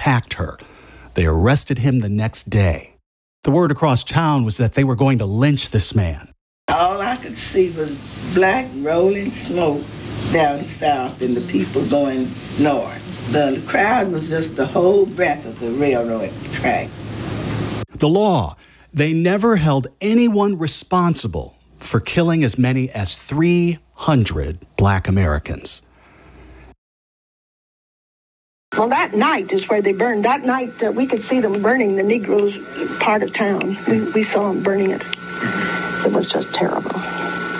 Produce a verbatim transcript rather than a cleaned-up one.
attacked her. They arrested him the next day. The word across town was that they were going to lynch this man. All I could see was black rolling smoke down south and the people going north. The crowd was just the whole breadth of the railroad track. The law, they never held anyone responsible for killing as many as three hundred black Americans. Well, that night is where they burned. That night, uh, we could see them burning the Negroes part of town. We, we saw them burning it. It was just terrible.